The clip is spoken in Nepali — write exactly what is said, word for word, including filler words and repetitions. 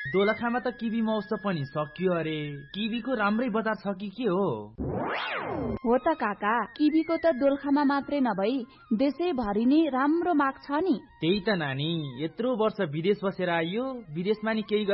दोलखामा त किबी महोत्सव पनि सकियो अरे। किबीको राम्रै बजार छ कि के हो? हो त काका, किबीको त दोलखामा मात्रै नभई देशैभरि नै राम्रो माग छ नि। त्यही त नानी, यत्रो वर्ष विदेश बसेर आइयो, विदेशमा नि केही